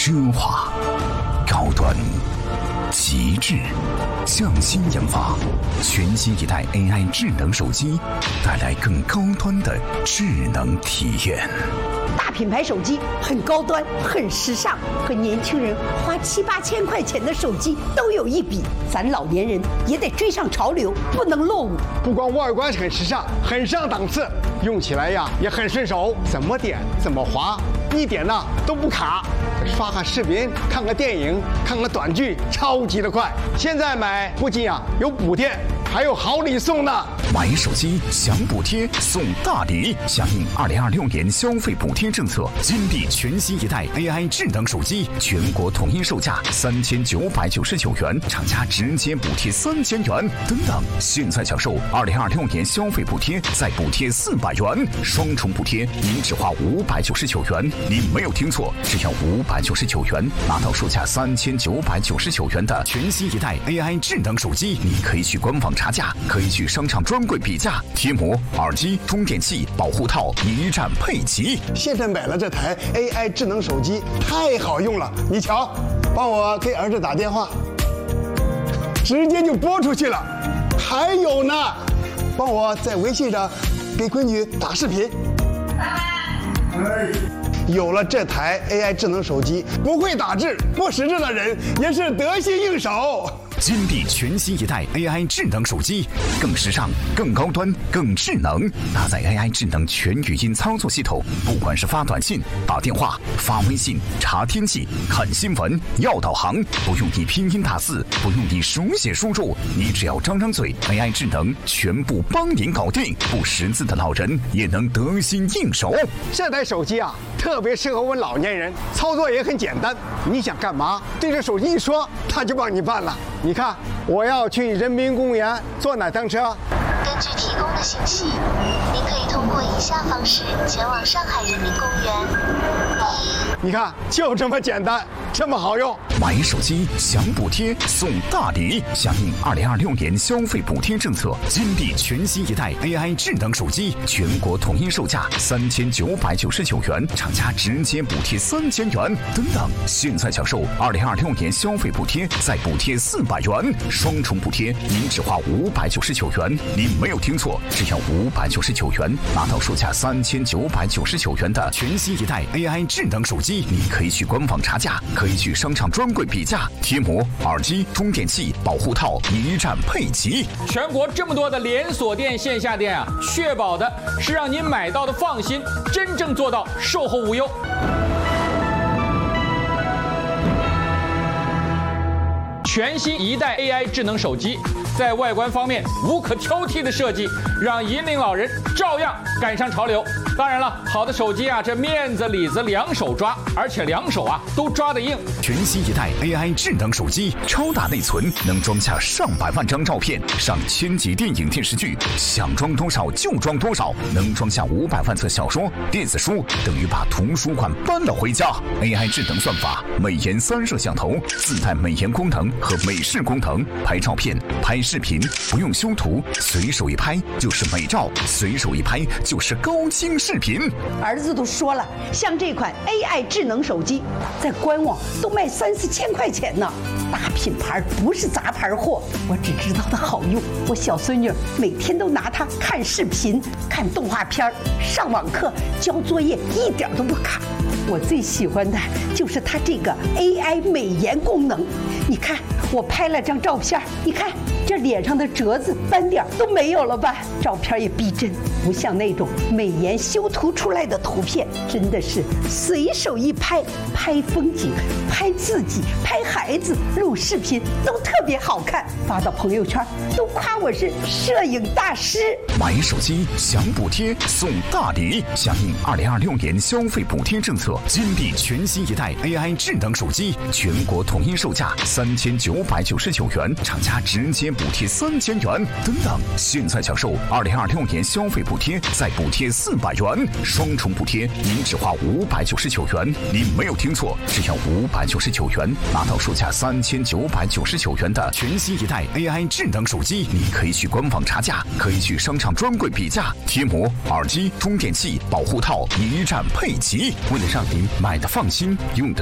奢华、高端、极致，匠心研发，全新一代 AI 智能手机，带来更高端的智能体验。 大品牌手机很高端、很时尚，和年轻人花7、8千块钱的手机都有一比。咱老年人也得追上潮流，不能落伍。 不光外观很时尚，很上档次，用起来呀也很顺手，怎么点怎么滑，一点呢都不卡。刷个视频、看个电影、看个短剧，超级的快。现在买不仅有补贴，还有好礼送呢。 买手机享补贴送大礼，响应2026年消费补贴政策，金地全新一代 AI 智能手机，全国统一售价3999元，厂家直接补贴3000元。等等，现在享受2026年消费补贴，再补贴400元，双重补贴，您只花599元。您没有听错，只要599元，拿到售价3999元的全新一代 AI 智能手机。你可以去官网查价，可以去商场专柜比价，贴膜、耳机、充电器、保护套一站配齐。 现在买了这台 AI 智能手机，太好用了。你瞧，帮我给儿子打电话，直接就拨出去了。还有呢，帮我在微信上给闺女打视频。有了这台 AI 智能手机，不会打字、不识字的人也是得心应手。 金地全新一代 AI 智能手机，更时尚、更高端、更智能，搭载 AI 智能全语音操作系统，不管是发短信、打电话、发微信、查天气、看新闻、要导航，不用你拼音打字，不用你手写输入，你只要张张嘴 ，AI 智能全部帮您搞定，不识字的老人也能得心应手。 这台手机特别适合我们老年人，操作也很简单。你想干嘛，对着手机一说，它就帮你办了。你看，我要去人民公园坐哪趟车？ 根据提供的信息，您可以通过以下方式前往上海人民公园。 你看，就这么简单，这么好用。 买手机享补贴送大礼，响应2026年消费补贴政策，金地全新一代 AI 智能手机，全国统一售价3999元，厂家直接补贴3000元。等等，现在享受2026年消费补贴，再补贴400元，双重补贴，您只花599元。您没有听错，只要599元，拿到售价3999元的全新一代 AI 智能手机。你可以去官网查价，可以去商场专柜比价，贴膜、耳机、充电器、保护套一站配齐。 全国这么多的连锁店、线下店确保的是让您买到的放心，真正做到售后无忧。全新一代 AI 智能手机，在外观方面无可挑剔的设计，让引领老人照样赶上潮流。当然了，好的手机这面子里子两手抓，而且两手都抓得硬。 全新一代 AI 智能手机，超大内存，能装下上百万张照片，上1000集电影电视剧，想装多少就装多少，能装下500万册小说、电子书，等于把图书馆搬了回家。AI 智能算法，美颜3摄像头，自带美颜功能和美视功能，拍照片、拍视频不用修图，随手一拍就是美照，随手一拍就是高清视频。 儿子都说了，像这款 AI 智能手机，在官网都卖3、4千块钱呢。大品牌不是杂牌货，我只知道它好用。我小孙女每天都拿它看视频、看动画片、上网课、交作业，一点都不卡。我最喜欢的就是它这个 AI 美颜功能。你看，我拍了张照片，你看这脸上的褶子、斑点都没有了吧？照片也逼真，不像那种美颜修图出来的图片，真的是随手一拍，拍风景、拍自己、拍孩子、录视频都特别好看，发到朋友圈都夸我是摄影大师。 买手机享补贴送大礼，响应2026年消费补贴政策，金地全新一代 AI 智能手机，全国统一售价3999元，厂家直接补贴3000元。等等，现在享受2026年消费补贴，再补贴400元，双重补贴，您只花599元。您没有听错，只要599元，拿到售价3999元的全新一代 AI 智能手机。你可以去官网查价，可以去商场专柜比价，贴膜、耳机、充电器、保护套一站配齐。为了让您买的放心，用的